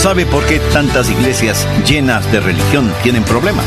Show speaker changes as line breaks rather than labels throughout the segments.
¿Sabe por qué tantas iglesias llenas de religión tienen problemas?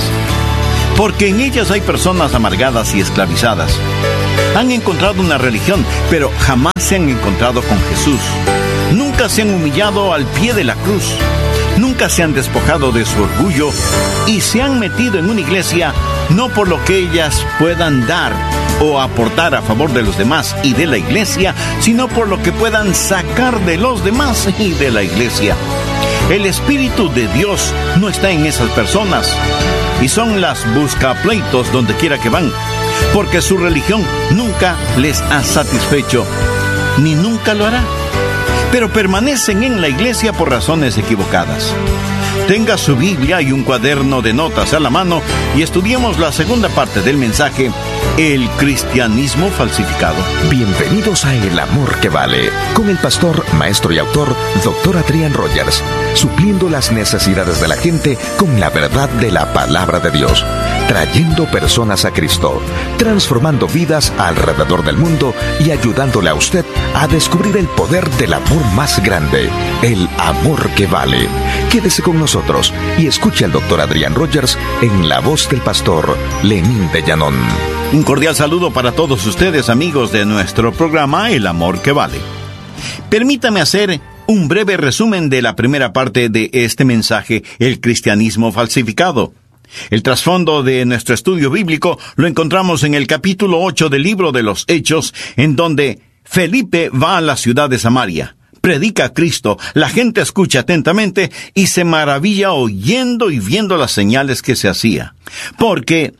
Porque en ellas hay personas amargadas y esclavizadas. Han encontrado una religión, pero jamás se han encontrado con Jesús. Nunca se han humillado al pie de la cruz. Nunca se han despojado de su orgullo y se han metido en una iglesia no por lo que ellas puedan dar o aportar a favor de los demás y de la iglesia, sino por lo que puedan sacar de los demás y de la iglesia. El Espíritu de Dios no está en esas personas y son las buscapleitos donde quiera que van, porque su religión nunca les ha satisfecho, ni nunca lo hará. Pero permanecen en la iglesia por razones equivocadas. Tenga su Biblia y un cuaderno de notas a la mano y estudiemos la segunda parte del mensaje, el cristianismo falsificado.
Bienvenidos a El Amor que Vale, con el pastor, maestro y autor, Dr. Adrián Rogers, supliendo las necesidades de la gente con la verdad de la palabra de Dios, trayendo personas a Cristo, transformando vidas alrededor del mundo y ayudándole a usted a descubrir el poder del amor más grande, el amor que vale. Quédese con nosotros y escuche al Dr. Adrián Rogers en la voz del pastor Lenín de Llanón.
Un cordial saludo para todos ustedes, amigos de nuestro programa El Amor que Vale. Permítame hacer un breve resumen de la primera parte de este mensaje, el cristianismo falsificado. El trasfondo de nuestro estudio bíblico lo encontramos en el capítulo 8 del libro de los Hechos, en donde Felipe va a la ciudad de Samaria. Predica a Cristo, la gente escucha atentamente y se maravilla oyendo y viendo las señales que se hacía. Porque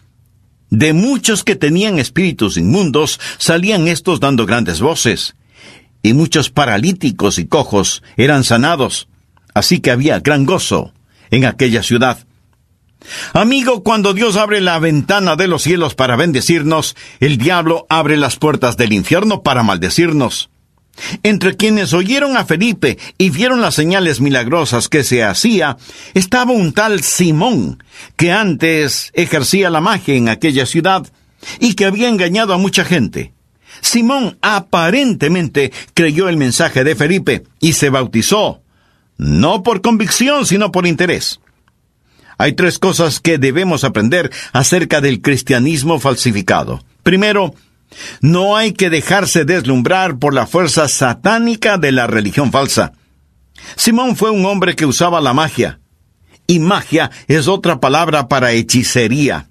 de muchos que tenían espíritus inmundos, salían estos dando grandes voces. Y muchos paralíticos y cojos eran sanados. Así que había gran gozo en aquella ciudad. Amigo, cuando Dios abre la ventana de los cielos para bendecirnos, el diablo abre las puertas del infierno para maldecirnos. Entre quienes oyeron a Felipe y vieron las señales milagrosas que se hacía, estaba un tal Simón, que antes ejercía la magia en aquella ciudad y que había engañado a mucha gente. Simón aparentemente creyó el mensaje de Felipe y se bautizó, no por convicción, sino por interés. Hay tres cosas que debemos aprender acerca del cristianismo falsificado. Primero, no hay que dejarse deslumbrar por la fuerza satánica de la religión falsa. Simón fue un hombre que usaba la magia, y magia es otra palabra para hechicería.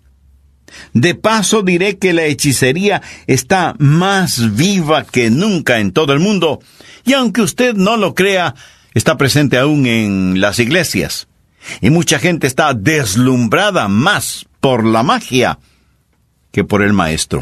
De paso diré que la hechicería está más viva que nunca en todo el mundo, y aunque usted no lo crea, está presente aún en las iglesias. Y mucha gente está deslumbrada más por la magia que por el maestro.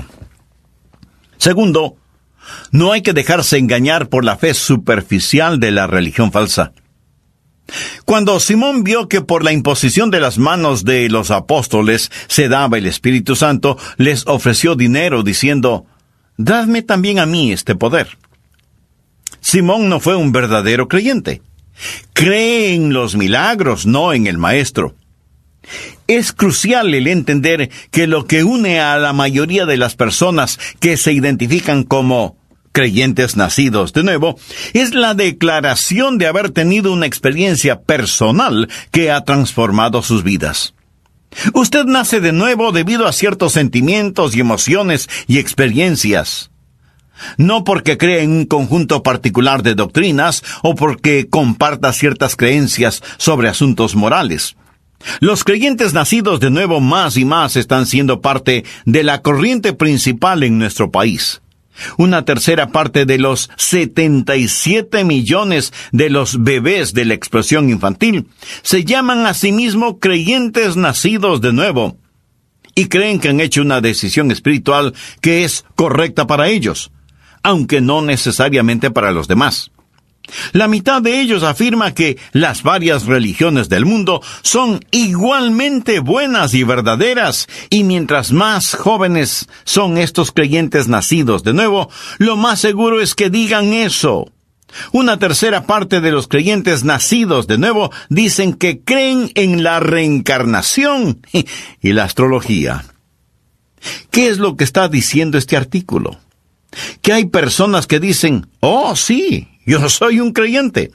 Segundo, no hay que dejarse engañar por la fe superficial de la religión falsa. Cuando Simón vio que por la imposición de las manos de los apóstoles se daba el Espíritu Santo, les ofreció dinero diciendo, «Dadme también a mí este poder». Simón no fue un verdadero creyente. Cree en los milagros, no en el maestro. Es crucial el entender que lo que une a la mayoría de las personas que se identifican como creyentes nacidos de nuevo es la declaración de haber tenido una experiencia personal que ha transformado sus vidas. Usted nace de nuevo debido a ciertos sentimientos y emociones y experiencias. No porque cree en un conjunto particular de doctrinas o porque comparta ciertas creencias sobre asuntos morales. Los creyentes nacidos de nuevo más y más están siendo parte de la corriente principal en nuestro país. Una tercera parte de los 77 millones de los bebés de la explosión infantil se llaman a sí mismos creyentes nacidos de nuevo y creen que han hecho una decisión espiritual que es correcta para ellos, aunque no necesariamente para los demás. La mitad de ellos afirma que las varias religiones del mundo son igualmente buenas y verdaderas, y mientras más jóvenes son estos creyentes nacidos de nuevo, lo más seguro es que digan eso. Una tercera parte de los creyentes nacidos de nuevo dicen que creen en la reencarnación y la astrología. ¿Qué es lo que está diciendo este artículo? Que hay personas que dicen, «Oh, sí, yo soy un creyente».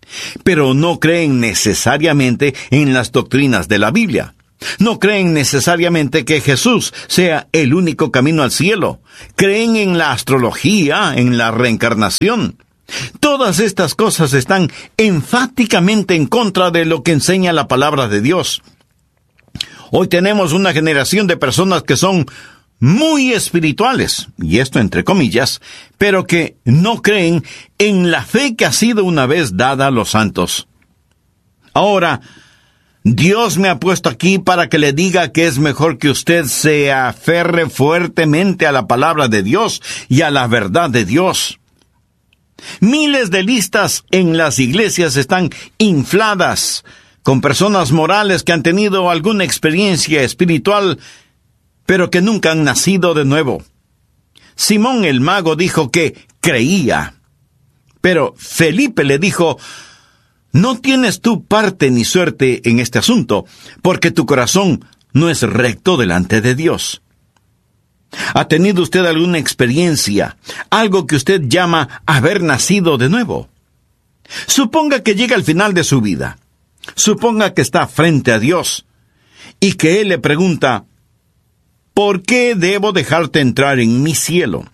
pero no creen necesariamente en las doctrinas de la Biblia. No creen necesariamente que Jesús sea el único camino al cielo. Creen en la astrología, en la reencarnación. Todas estas cosas están enfáticamente en contra de lo que enseña la palabra de Dios. Hoy tenemos una generación de personas que son muy espirituales, y esto entre comillas, pero que no creen en la fe que ha sido una vez dada a los santos. Ahora, Dios me ha puesto aquí para que le diga que es mejor que usted se aferre fuertemente a la palabra de Dios y a la verdad de Dios. Miles de listas en las iglesias están infladas con personas morales que han tenido alguna experiencia espiritual, pero que nunca han nacido de nuevo. Simón el mago dijo que creía, pero Felipe le dijo: no tienes tú parte ni suerte en este asunto, porque tu corazón no es recto delante de Dios. ¿Ha tenido usted alguna experiencia, algo que usted llama haber nacido de nuevo? Suponga que llega al final de su vida. Suponga que está frente a Dios y que Él le pregunta: ¿por qué debo dejarte entrar en mi cielo?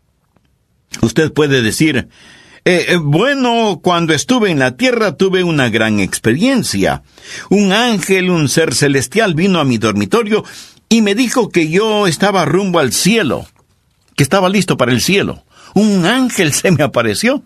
Usted puede decir: bueno, cuando estuve en la tierra tuve una gran experiencia. Un ángel, un ser celestial, vino a mi dormitorio y me dijo que yo estaba rumbo al cielo, que estaba listo para el cielo. Un ángel se me apareció.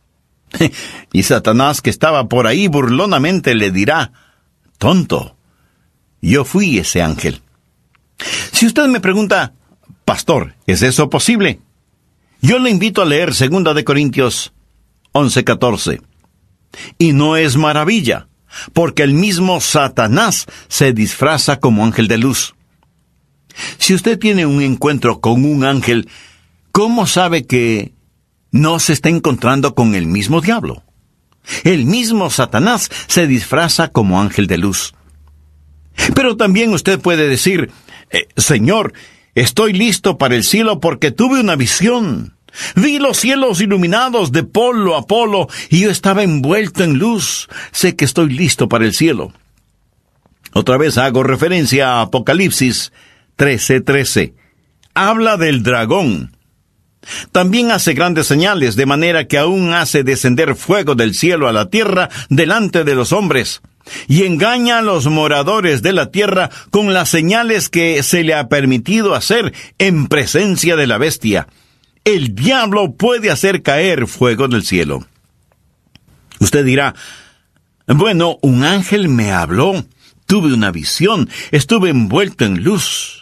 Y Satanás, que estaba por ahí burlonamente, le dirá: tonto, yo fui ese ángel. Si usted me pregunta: pastor, ¿es eso posible? Yo le invito a leer 2 de Corintios 11:14. Y no es maravilla, porque el mismo Satanás se disfraza como ángel de luz. Si usted tiene un encuentro con un ángel, ¿cómo sabe que no se está encontrando con el mismo diablo? El mismo Satanás se disfraza como ángel de luz. Pero también usted puede decir: Señor, estoy listo para el cielo porque tuve una visión. Vi los cielos iluminados de polo a polo y yo estaba envuelto en luz. Sé que estoy listo para el cielo. Otra vez hago referencia a Apocalipsis 13:13. Habla del dragón. También hace grandes señales, de manera que aún hace descender fuego del cielo a la tierra delante de los hombres, y engaña a los moradores de la tierra con las señales que se le ha permitido hacer en presencia de la bestia. El diablo puede hacer caer fuego del cielo. Usted dirá: bueno, un ángel me habló, tuve una visión, estuve envuelto en luz.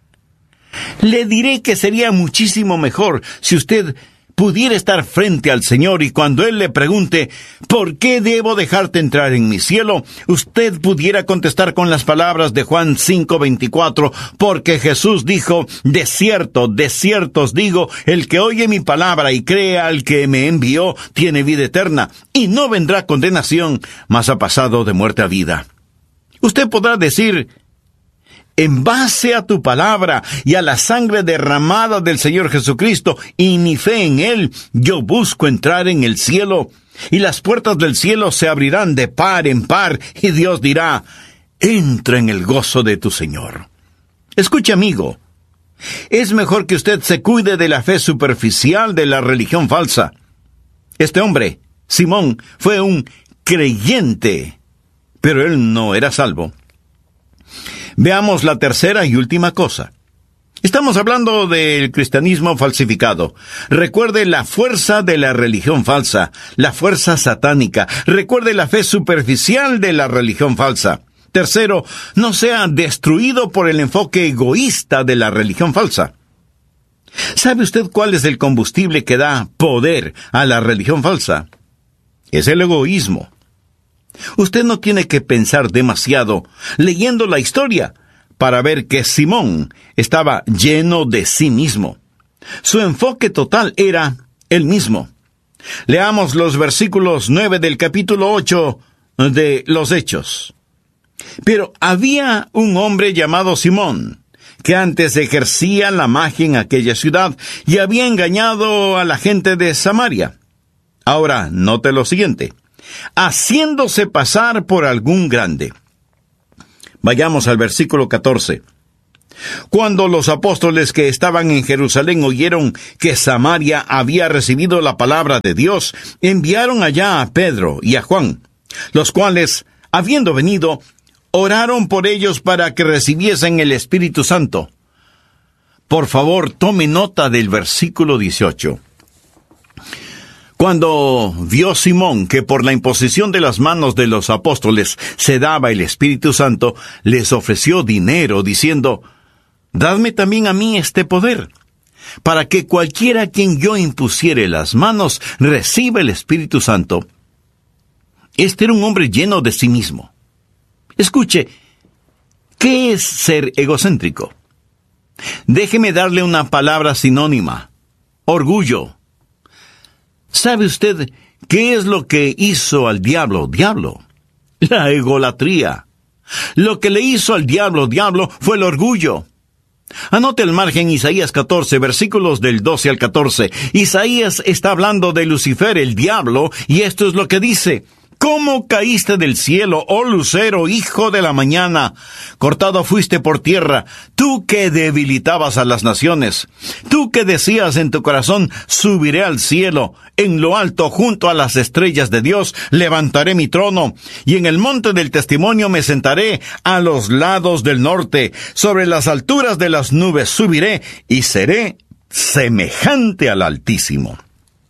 Le diré que sería muchísimo mejor si usted pudiera estar frente al Señor y cuando Él le pregunte: ¿por qué debo dejarte entrar en mi cielo?, usted pudiera contestar con las palabras de Juan 5:24, porque Jesús dijo: de cierto os digo, el que oye mi palabra y cree al que me envió, tiene vida eterna, y no vendrá condenación, mas ha pasado de muerte a vida. Usted podrá decir: en base a tu palabra y a la sangre derramada del Señor Jesucristo y mi fe en Él, yo busco entrar en el cielo, y las puertas del cielo se abrirán de par en par, y Dios dirá: entra en el gozo de tu Señor. Escuche, amigo, es mejor que usted se cuide de la fe superficial de la religión falsa. Este hombre, Simón, fue un creyente, pero él no era salvo. Veamos la tercera y última cosa. Estamos hablando del cristianismo falsificado. Recuerde la fuerza de la religión falsa, la fuerza satánica. Recuerde la fe superficial de la religión falsa. Tercero, no sea destruido por el enfoque egoísta de la religión falsa. ¿Sabe usted cuál es el combustible que da poder a la religión falsa? Es el egoísmo. Usted no tiene que pensar demasiado leyendo la historia para ver que Simón estaba lleno de sí mismo. Su enfoque total era el mismo. Leamos los versículos 9 del capítulo 8 de los Hechos. Pero había un hombre llamado Simón, que antes ejercía la magia en aquella ciudad y había engañado a la gente de Samaria. Ahora, note lo siguiente. haciéndose pasar por algún grande. Vayamos al versículo 14. Cuando los apóstoles que estaban en Jerusalén oyeron que Samaria había recibido la palabra de Dios, enviaron allá a Pedro y a Juan, los cuales, habiendo venido, oraron por ellos para que recibiesen el Espíritu Santo. Por favor, tome nota del versículo 18. Cuando vio Simón que por la imposición de las manos de los apóstoles se daba el Espíritu Santo, les ofreció dinero, diciendo: «Dadme también a mí este poder, para que cualquiera a quien yo impusiere las manos reciba el Espíritu Santo». Este era un hombre lleno de sí mismo. Escuche, ¿qué es ser egocéntrico? Déjeme darle una palabra sinónima: orgullo. ¿Sabe usted qué es lo que hizo al diablo? La egolatría. Lo que le hizo al diablo fue el orgullo. Anote al margen Isaías 14, versículos del 12 al 14. Isaías está hablando de Lucifer, el diablo, y esto es lo que dice: «¿Cómo caíste del cielo, oh lucero, hijo de la mañana? Cortado fuiste por tierra, tú que debilitabas a las naciones. Tú que decías en tu corazón: subiré al cielo, en lo alto, junto a las estrellas de Dios, levantaré mi trono, y en el monte del testimonio me sentaré a los lados del norte. Sobre las alturas de las nubes subiré, y seré semejante al Altísimo».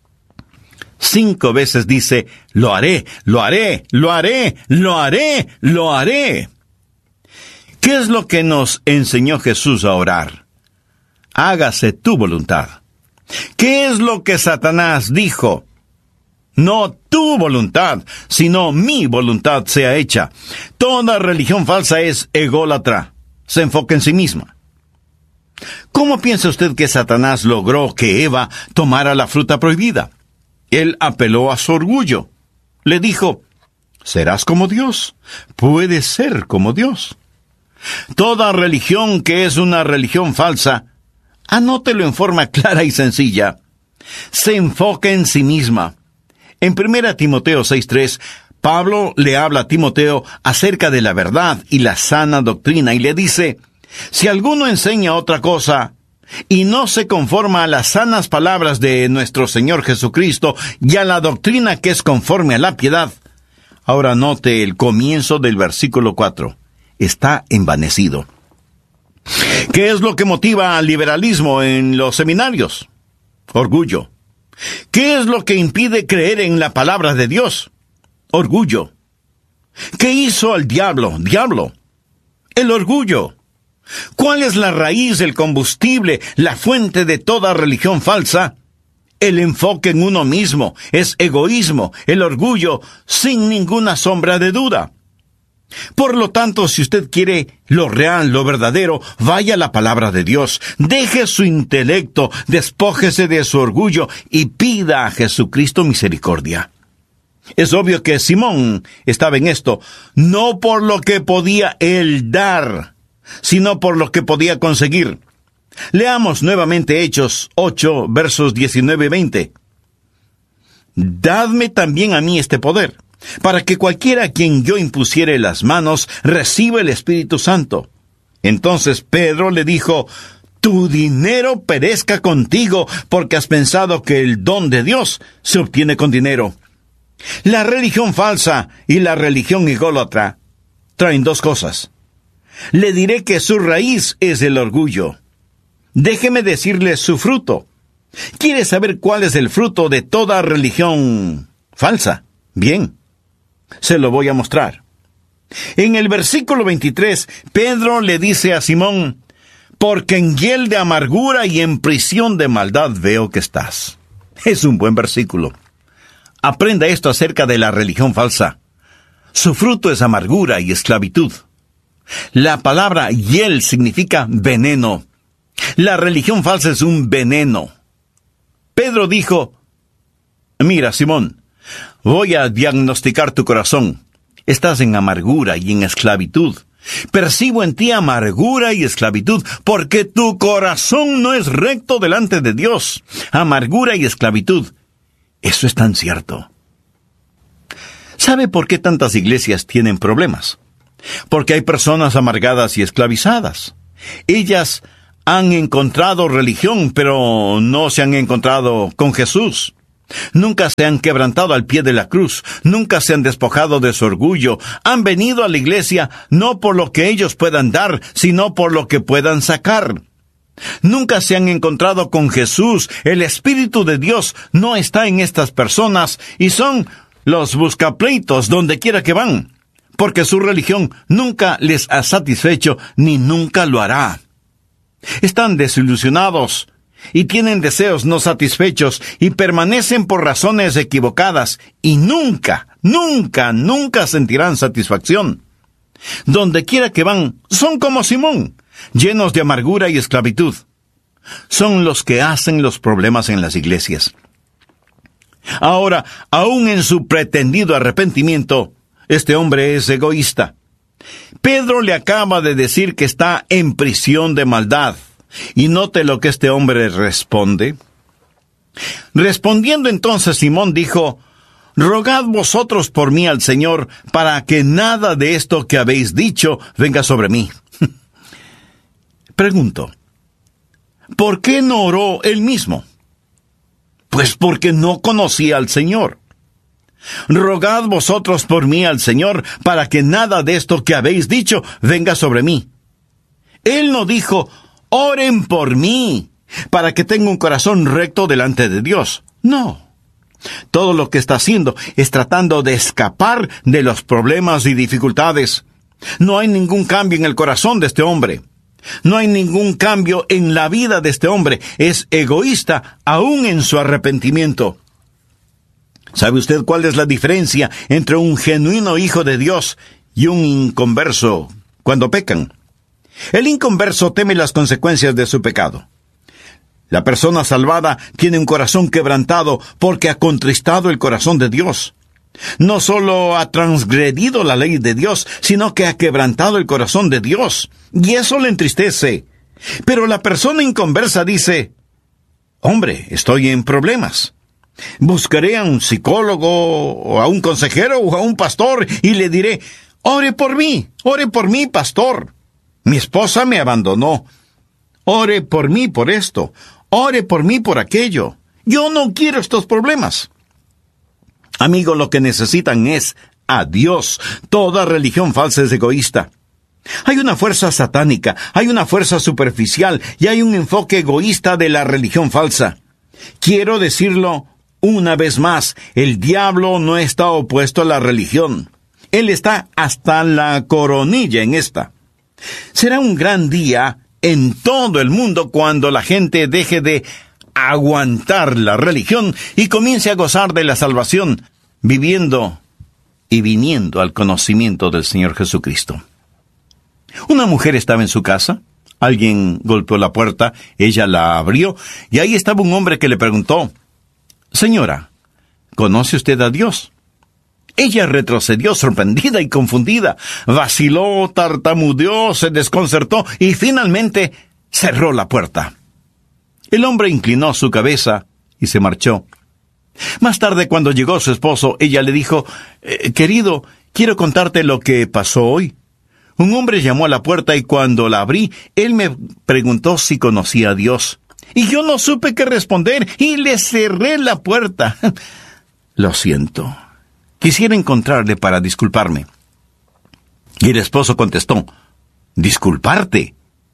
5 veces dice: «Lo haré, lo haré, lo haré, lo haré, lo haré». ¿Qué es lo que nos enseñó Jesús a orar? «Hágase tu voluntad». ¿Qué es lo que Satanás dijo? «No tu voluntad, sino mi voluntad sea hecha». Toda religión falsa es ególatra. Se enfoca en sí misma. ¿Cómo piensa usted que Satanás logró que Eva tomara la fruta prohibida? Él apeló a su orgullo. Le dijo: «Serás como Dios. Puedes ser como Dios». Toda religión que es una religión falsa, anótelo en forma clara y sencilla, se enfoca en sí misma. En 1 Timoteo 6:3, Pablo le habla a Timoteo acerca de la verdad y la sana doctrina, y le dice: «Si alguno enseña otra cosa y no se conforma a las sanas palabras de nuestro Señor Jesucristo y a la doctrina que es conforme a la piedad». Ahora note el comienzo del versículo 4. Está envanecido. ¿Qué es lo que motiva al liberalismo en los seminarios? Orgullo. ¿Qué es lo que impide creer en la palabra de Dios? Orgullo. ¿Qué hizo al diablo? El orgullo. ¿Cuál es la raíz, el combustible, la fuente de toda religión falsa? El enfoque en uno mismo, es egoísmo, el orgullo, sin ninguna sombra de duda. Por lo tanto, si usted quiere lo real, lo verdadero, vaya a la palabra de Dios, deje su intelecto, despójese de su orgullo y pida a Jesucristo misericordia. Es obvio que Simón estaba en esto, no por lo que podía él dar, sino por lo que podía conseguir. Leamos nuevamente Hechos 8, versos 19 y 20. «Dadme también a mí este poder, para que cualquiera a quien yo impusiere las manos reciba el Espíritu Santo». Entonces Pedro le dijo: «Tu dinero perezca contigo, porque has pensado que el don de Dios se obtiene con dinero». La religión falsa y la religión ególatra traen dos cosas. Le diré que su raíz es el orgullo. Déjeme decirle su fruto. ¿Quiere saber cuál es el fruto de toda religión falsa? Bien, se lo voy a mostrar. En el versículo 23, Pedro le dice a Simón: «Porque en hiel de amargura y en prisión de maldad veo que estás». Es un buen versículo. Aprenda esto acerca de la religión falsa. Su fruto es amargura y esclavitud. La palabra hiel significa veneno. La religión falsa es un veneno. Pedro dijo: «Mira, Simón, voy a diagnosticar tu corazón. Estás en amargura y en esclavitud. Percibo en ti amargura y esclavitud, porque tu corazón no es recto delante de Dios». Amargura y esclavitud. Eso es tan cierto. ¿Sabe por qué tantas iglesias tienen problemas? Porque hay personas amargadas y esclavizadas. Ellas han encontrado religión, pero no se han encontrado con Jesús. Nunca se han quebrantado al pie de la cruz, nunca se han despojado de su orgullo. Han venido a la iglesia no por lo que ellos puedan dar, sino por lo que puedan sacar. Nunca se han encontrado con Jesús. El Espíritu de Dios no está en estas personas y son los buscapleitos donde quiera que van, porque su religión nunca les ha satisfecho ni nunca lo hará. Están desilusionados y tienen deseos no satisfechos y permanecen por razones equivocadas y nunca sentirán satisfacción. Donde quiera que van, son como Simón, llenos de amargura y esclavitud. Son los que hacen los problemas en las iglesias. Ahora, aún en su pretendido arrepentimiento, este hombre es egoísta. Pedro le acaba de decir que está en prisión de maldad. Y note lo que este hombre responde. Respondiendo entonces Simón dijo: «Rogad vosotros por mí al Señor, para que nada de esto que habéis dicho venga sobre mí». Pregunto, ¿por qué no oró él mismo? Pues porque no conocía al Señor. «Rogad vosotros por mí al Señor, para que nada de esto que habéis dicho venga sobre mí». Él no dijo: «Oren por mí, para que tenga un corazón recto delante de Dios». No. Todo lo que está haciendo es tratando de escapar de los problemas y dificultades. No hay ningún cambio en el corazón de este hombre. No hay ningún cambio en la vida de este hombre. Es egoísta aún en su arrepentimiento. ¿Sabe usted cuál es la diferencia entre un genuino hijo de Dios y un inconverso cuando pecan? El inconverso teme las consecuencias de su pecado. La persona salvada tiene un corazón quebrantado porque ha contristado el corazón de Dios. No solo ha transgredido la ley de Dios, sino que ha quebrantado el corazón de Dios. Y eso le entristece. Pero la persona inconversa dice: «Hombre, estoy en problemas. Buscaré a un psicólogo, o a un consejero, o a un pastor, y le diré: ore por mí, pastor. Mi esposa me abandonó. Ore por mí por esto. Ore por mí por aquello. Yo no quiero estos problemas». Amigo, lo que necesitan es a Dios. Toda religión falsa es egoísta. Hay una fuerza satánica, hay una fuerza superficial y hay un enfoque egoísta de la religión falsa. Quiero decirlo una vez más, el diablo no está opuesto a la religión. Él está hasta la coronilla en esta. Será un gran día en todo el mundo cuando la gente deje de aguantar la religión y comience a gozar de la salvación, viviendo y viniendo al conocimiento del Señor Jesucristo. Una mujer estaba en su casa, alguien golpeó la puerta, ella la abrió, y ahí estaba un hombre que le preguntó: «Señora, ¿conoce usted a Dios?». Ella retrocedió sorprendida y confundida, vaciló, tartamudeó, se desconcertó y finalmente cerró la puerta. El hombre inclinó su cabeza y se marchó. Más tarde, cuando llegó su esposo, ella le dijo: «Querido, quiero contarte lo que pasó hoy. Un hombre llamó a la puerta y cuando la abrí, él me preguntó si conocía a Dios. Y yo no supe qué responder y le cerré la puerta». «Lo siento. Quisiera encontrarle para disculparme». Y el esposo contestó: «¿Disculparte?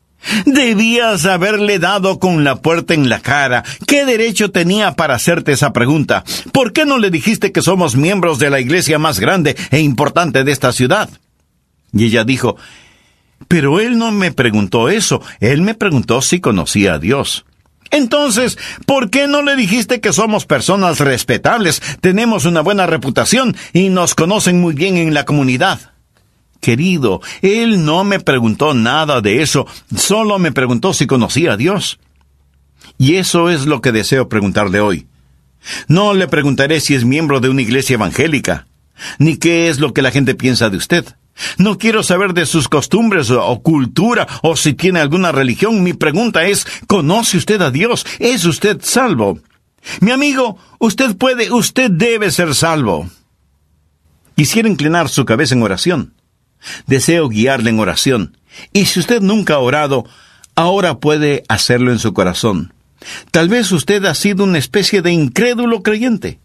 Debías haberle dado con la puerta en la cara. ¿Qué derecho tenía para hacerte esa pregunta? ¿Por qué no le dijiste que somos miembros de la iglesia más grande e importante de esta ciudad?». Y ella dijo: «Pero él no me preguntó eso. Él me preguntó si conocía a Dios». «Entonces, ¿por qué no le dijiste que somos personas respetables, tenemos una buena reputación y nos conocen muy bien en la comunidad?» «Querido, él no me preguntó nada de eso, solo me preguntó si conocía a Dios». Y eso es lo que deseo preguntarle hoy. No le preguntaré si es miembro de una iglesia evangélica, ni qué es lo que la gente piensa de usted. No quiero saber de sus costumbres o cultura o si tiene alguna religión. Mi pregunta es: ¿conoce usted a Dios? ¿Es usted salvo? Mi amigo, usted debe ser salvo. Quisiera inclinar su cabeza en oración. Deseo guiarle en oración. Y si usted nunca ha orado, ahora puede hacerlo en su corazón. Tal vez usted ha sido una especie de incrédulo creyente.